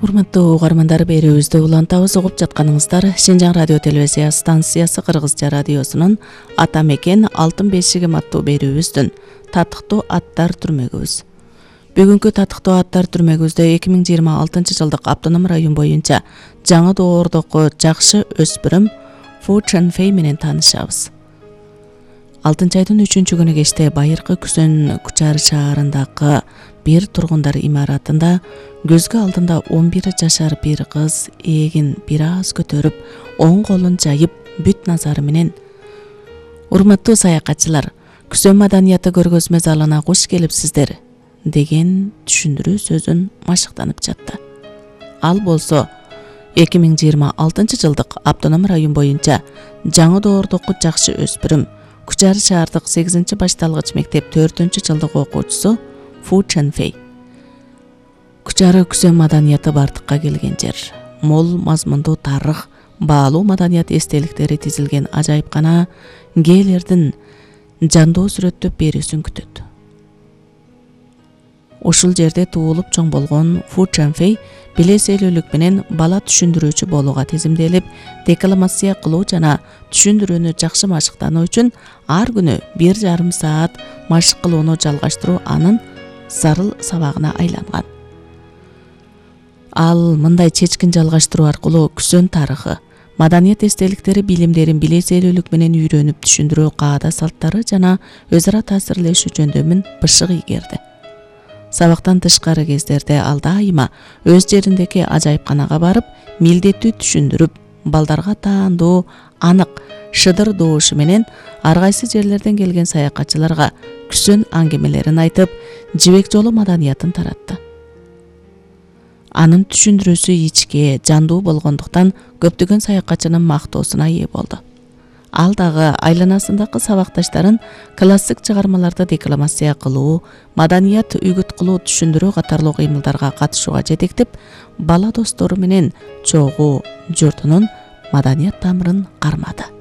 Урматтуу угармандар, берүүбүздү улантабыз, угуп жатканыңыздар Шинжаң радио телевизия станциясы Кыргызча радиосунун Ата мекен алтын бешигим аттуу берүүбүздүн татыктуу аттар түрмөгүбүз. Бүгүнкү татыктуу аттар түрмөгүбүздө 2026 жылдык автоном район боюнча жаңы доордогу жакшы өспүрүм Фу Чанфэй менен таанышабыз. Алтынчы айдын 3-чү күнү кечте Байыркы Күсөн Кучар шаарындагы бир тургундар имаратында көзгө алдында 11 жашар бир кыз эгин бир аз көтөрүп, оң колун жайып, бүт назары менен "Урматтуу саякатчылар, Күсөн маданияты көргөзмө залына куш келипсиздер" деген түшүндүрүү сөзүн машыктанып жатты. Ал болсо 2026 жылдык автоном район боюнча жаңы доордогу жакшы өспүрүм Кучар шаардык 8 башталгыч мектеп 4 жылдык окуучусу Фу Чанфэй. Кучар Күсөн маданияты бардыкка келген жер. Мол мазмундуу тарых, баалуу маданият эстеликтери тизилген ажайыпкана гээлердин жандоо сүрөттөп берүүсүн күтөт. Ушул жерде туулуп чоң болгон Фу Чанфэй билеселүүлүк менен бала түшүндүрүүчү болууга тизимделип, декламация кылуу жана түшүндүрүүнү жакшы машыктануу үчүн ар күнү 1,5 саат машык кылууну жалгаштыруу анын зарыл сабагына айланган. Ал мындай чечкин жалгаштыруу аркылуу Күсөн тарыхы, маданият эстеликтери, билимдерин билеселүүлүк менен үйрөнүп түшүндүрүү каада салттары жана өз ара таасирлешүү жөндөмүн бышык ийгерди. Сабактан тышкары кездерде ал дайыма өз жериндеги ажайыпканага барып, милдеттүү түшүндүрүп, балдарга таандуу, анык, шыдыр доошу менен ар кайсы жерлерден келген саякатчыларга Күсөн аңгемелерин айтып, жибек жолу маданиятын таратты. Анын түшүндүрүүсү ичке, жандуу болгондуктан көптөгөн саякатчынын мактоосуна ээ болду. Ал дагы айланасындагы сабакташтарын классик чыгармаларды декламация кылуу, маданият үгүт кылуу, түшүндүрүү катарлуу кыймылдарга катышууга жетектеп, бала достору менен чогуу журтунун маданият тамырын кармады.